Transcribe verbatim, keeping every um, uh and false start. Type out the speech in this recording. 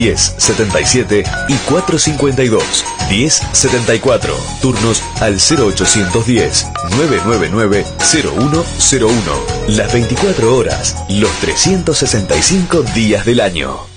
diez setenta y siete y cuatro cincuenta y dos. diez setenta y cuatro. Turnos al cero ochocientos diez, novecientos noventa y nueve, cero uno cero uno. Las veinticuatro horas, los trescientos sesenta y cinco días del año.